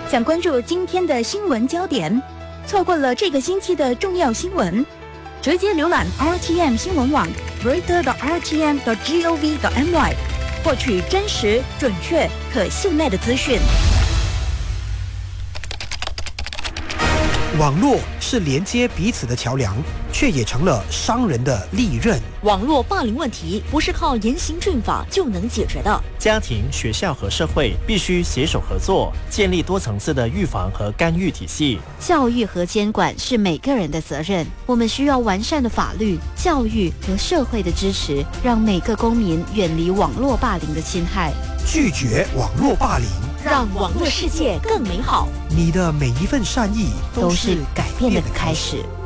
想关注今天的新闻焦点，错过了这个星期的重要新闻，直接浏览 RTM 新闻网 reader.rtm.gov.my， 获取真实、准确、可信赖的资讯。 网络是连接彼此的桥梁，却也成了商人的利刃。 网络霸凌问题不是靠严刑峻法就能解决的， 家庭、学校和社会必须携手合作，建立多层次的预防和干预体系。 教育和监管是每个人的责任，我们需要完善的法律、教育和社会的支持，让每个公民远离网络霸凌的侵害， 拒绝网络霸凌， 让网络世界更美好。 你的每一份善意都是改变的开始。